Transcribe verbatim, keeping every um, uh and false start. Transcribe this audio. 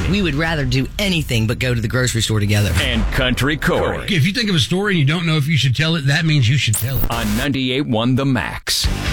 Danny. We would rather do anything but go to the grocery store together. And Country Corey. If you think of a story and you don't know if you should tell it, that means you should tell it. On ninety-eight point one The Max.